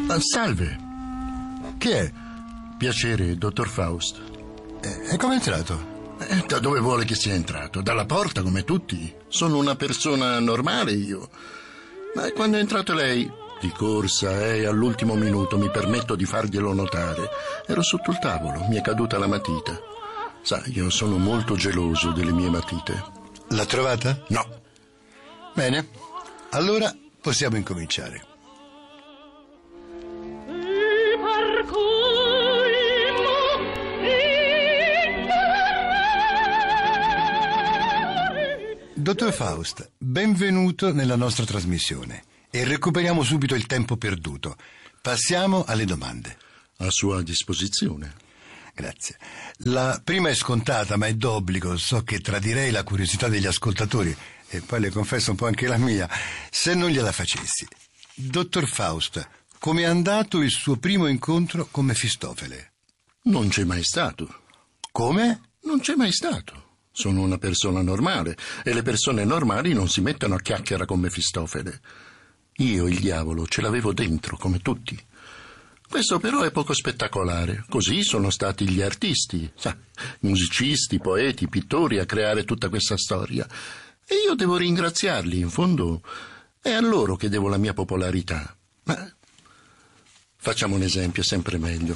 Salve. Chi è? Piacere, dottor Faust. E come è entrato? Da dove vuole che sia entrato? Dalla porta, come tutti. Sono una persona normale io. Ma quando è entrato lei, di corsa, all'ultimo minuto, mi permetto di farglielo notare. Ero sotto il tavolo, mi è caduta la matita. Sa, io sono molto geloso delle mie matite. L'ha trovata? No. Bene, allora possiamo incominciare. Dottor Faust, benvenuto nella nostra trasmissione e recuperiamo subito il tempo perduto. Passiamo alle domande. A sua disposizione. Grazie. La prima è scontata, ma è d'obbligo. So che tradirei la curiosità degli ascoltatori e poi le confesso un po' anche la mia, se non gliela facessi. Dottor Faust, come è andato il suo primo incontro con Mefistofele? Non c'è mai stato. Come? Non c'è mai stato. Sono una persona normale e le persone normali non si mettono a chiacchiera con Mefistofele. Io il diavolo ce l'avevo dentro, come tutti. Questo però è poco spettacolare. Così sono stati gli artisti, sa, musicisti, poeti, pittori a creare tutta questa storia. E io devo ringraziarli, in fondo è a loro che devo la mia popolarità. Ma facciamo un esempio, è sempre meglio.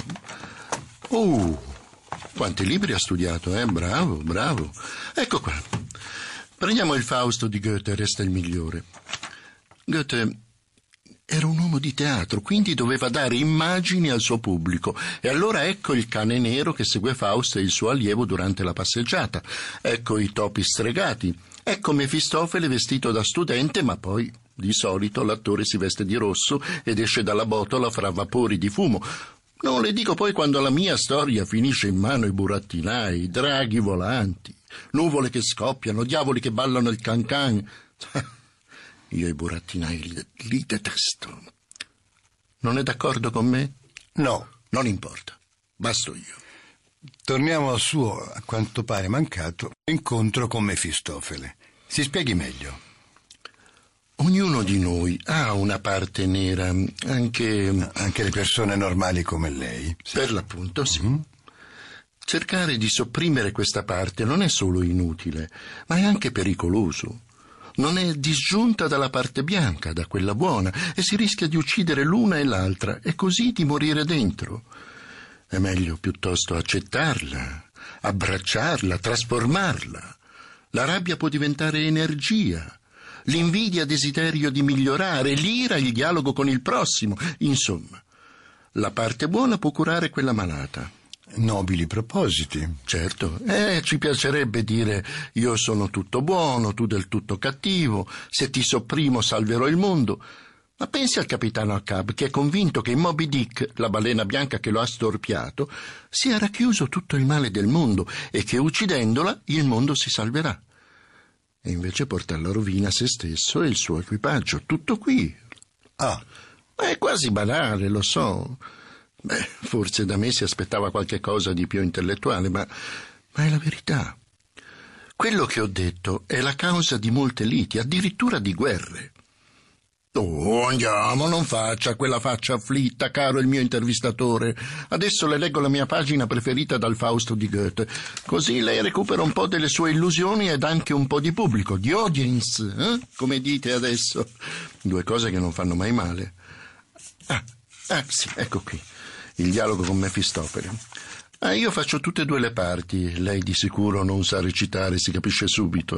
Quanti libri ha studiato, Bravo, bravo. Ecco qua. Prendiamo il Fausto di Goethe, resta il migliore. Goethe era un uomo di teatro, quindi doveva dare immagini al suo pubblico. E allora ecco il cane nero che segue Fausto e il suo allievo durante la passeggiata. Ecco i topi stregati. Ecco Mefistofele vestito da studente, ma poi, di solito, l'attore si veste di rosso ed esce dalla botola fra vapori di fumo. Non le dico poi quando la mia storia finisce in mano ai burattinai, draghi volanti, nuvole che scoppiano, diavoli che ballano il can-can. Io i burattinai li detesto. Non è d'accordo con me? No. Non importa, basto io. Torniamo al suo, a quanto pare mancato, incontro con Mefistofele. Si spieghi meglio. Ognuno di noi ha una parte nera, anche le persone normali come lei. Sì. Per l'appunto, sì. Cercare di sopprimere questa parte non è solo inutile, ma è anche pericoloso. Non è disgiunta dalla parte bianca, da quella buona, e si rischia di uccidere l'una e l'altra, e così di morire dentro. È meglio piuttosto accettarla, abbracciarla, trasformarla. La rabbia può diventare energia, l'invidia desiderio di migliorare, l'ira il dialogo con il prossimo. Insomma, la parte buona può curare quella malata. Nobili propositi. Certo, ci piacerebbe dire io sono tutto buono, tu del tutto cattivo, se ti sopprimo salverò il mondo. Ma pensi al capitano Ahab, che è convinto che in Moby Dick, la balena bianca che lo ha storpiato, sia racchiuso tutto il male del mondo e che uccidendola il mondo si salverà. E invece porta alla rovina se stesso e il suo equipaggio. Tutto qui. È quasi banale, lo so. Forse da me si aspettava qualche cosa di più intellettuale, ma è la verità. Quello che ho detto è la causa di molte liti, addirittura di guerre. Andiamo, non faccia quella faccia afflitta, caro il mio intervistatore. Adesso le leggo la mia pagina preferita dal Fausto di Goethe. Così lei recupera un po' delle sue illusioni ed anche un po' di pubblico, di audience, come dite adesso. 2 cose che non fanno mai male. Sì, ecco qui. Il dialogo con Mefistofele. Io faccio tutte e 2 le parti. Lei di sicuro non sa recitare, si capisce subito.